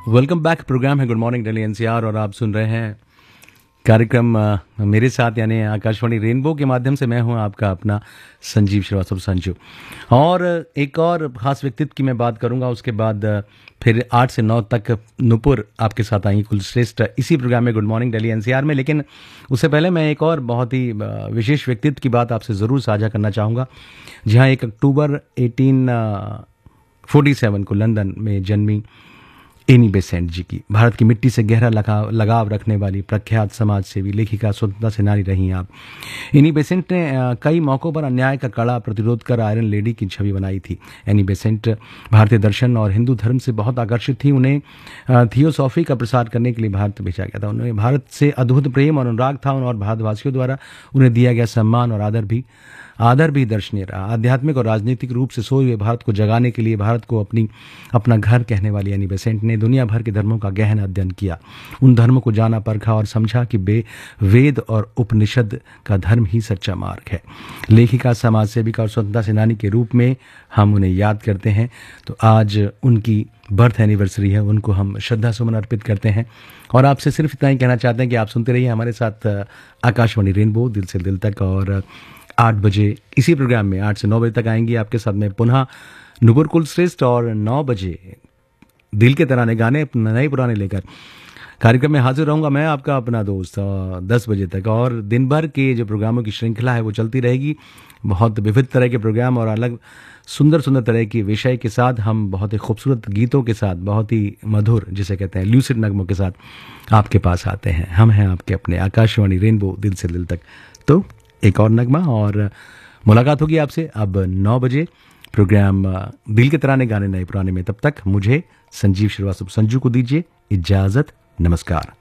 Welcome back. Programme है good morning Delhi NCR और आप सुन रहे हैं कार्यक्रम मेरे साथ यानी आकाशवाणी रेनबो के माध्यम से। मैं हूं आपका अपना संजीव श्रीवास्तव संजू। और एक और ख़ास व्यक्तित्व की मैं बात करूंगा, उसके बाद फिर 8 से 9 तक नुपुर आपके साथ आएंगी कुलश्रेष्ठ इसी प्रोग्राम में गुड मॉर्निंग दिल्ली एनसीआर में। लेकिन उससे पहले मैं एक और बहुत ही विशेष व्यक्तित्व की बात आपसे ज़रूर साझा करना चाहूँगा। जहाँ 1 अक्टूबर 1847 को लंदन में जन्मी एनी बेसेंट जी की, भारत की मिट्टी से गहरा लगाव रखने वाली प्रख्यात समाज सेवी लेखिका, स्वतंत्रता सेनानी रही आप। एनी बेसेंट ने कई मौक़ों पर अन्याय का कड़ा प्रतिरोध कर आयरन लेडी की छवि बनाई थी। एनी बेसेंट भारतीय दर्शन और हिंदू धर्म से बहुत आकर्षित थी। उन्हें थियोसॉफी का प्रसार करने के लिए भारत भेजा गया था। उन्हें भारत से अद्भुत प्रेम और अनुराग था और भारतवासियों द्वारा उन्हें दिया गया सम्मान और आदर भी दर्शनीय रहा। आध्यात्मिक और राजनीतिक रूप से सोए हुए भारत को जगाने के लिए भारत को अपना घर कहने वाली एनी बेसेंट ने दुनिया भर के धर्मों का गहन अध्ययन किया। उन धर्मों को जाना, परखा और समझा कि वेद और उपनिषद का धर्म ही सच्चा मार्ग है। लेखिका, समाज सेविका और स्वतंत्रता सेनानी के रूप में हम उन्हें याद करते हैं। तो आज उनकी बर्थ एनिवर्सरी है, उनको हम श्रद्धा सुमन अर्पित करते हैं। और आपसे सिर्फ इतना ही कहना चाहते हैं कि आप सुनते रहिए हमारे साथ आकाशवाणी रेनबो दिल से दिल तक। और 8 बजे इसी प्रोग्राम में 8 से 9 बजे तक आएंगी आपके साथ में पुनः नुपुर कुलश्रेष्ठ। और 9 बजे दिल के तराने गाने नए पुराने लेकर कार्यक्रम में हाजिर रहूंगा मैं, आपका अपना दोस्त 10 बजे तक। और दिन भर के जो प्रोग्रामों की श्रृंखला है वो चलती रहेगी। बहुत विविध तरह के प्रोग्राम और अलग सुंदर सुंदर तरह के विषय के साथ हम बहुत ही खूबसूरत गीतों के साथ, बहुत ही मधुर जिसे कहते हैं ल्यूसिड नगमों के साथ आपके पास आते हैं। हम हैं आपके अपने आकाशवाणी रेनबो दिल से दिल तक। तो एक और नगमा और मुलाकात होगी आपसे अब 9 बजे प्रोग्राम दिल के तराने गाने नए पुराने में। तब तक मुझे संजीव श्रीवास्तव संजू को दीजिए इजाजत। नमस्कार।